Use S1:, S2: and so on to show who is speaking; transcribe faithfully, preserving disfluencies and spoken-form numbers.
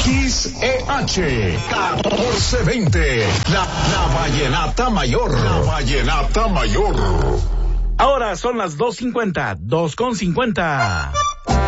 S1: X E H catorce veinte, la, la Vallenata Mayor. La Vallenata Mayor.
S2: Ahora son las dos cincuenta, dos con cincuenta.